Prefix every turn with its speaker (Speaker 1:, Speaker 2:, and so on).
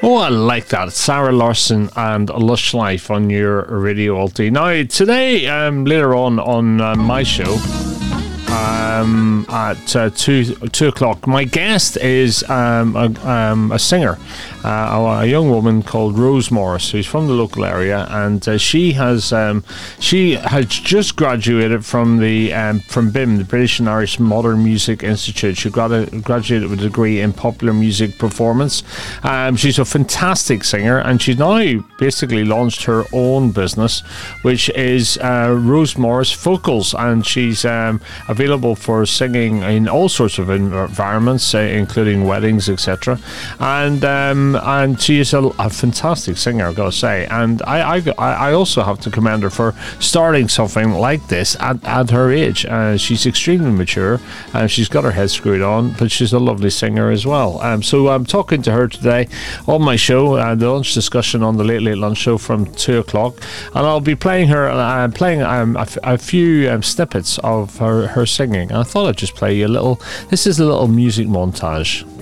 Speaker 1: Oh, I like that. Sarah Larson and Lush Life on your Radio Alti. Now, today, later on my show, at 2 o'clock, my guest is a singer, a young woman called Rose Morris, who's from the local area, and she has just graduated from BIMM, the British and Irish Modern Music Institute. She graduated with a degree in popular music performance. She's a fantastic singer, and she's now basically launched her own business, which is Rose Morris Vocals, and she's available for singing in all sorts of environments, including weddings, etc. And she is a fantastic singer, I've got to say. And I also have to commend her for starting something like this at her age. She's extremely mature, and she's got her head screwed on, but she's a lovely singer as well. So I'm talking to her today on my show, the lunch discussion on the Late Late Lunch Show from 2 o'clock, and I'll be playing her a few snippets of her singing. I thought I'd just play you this is a little music montage.